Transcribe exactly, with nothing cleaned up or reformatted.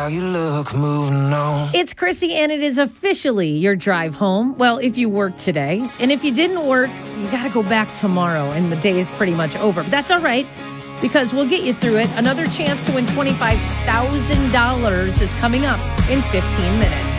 how you look moving on. It's Chrissy, and it is officially your drive home. Well, if you worked today, and if you didn't work, you got to go back tomorrow, and the day is pretty much over. But that's all right, because we'll get you through it. Another chance to win twenty-five thousand dollars is coming up in fifteen minutes.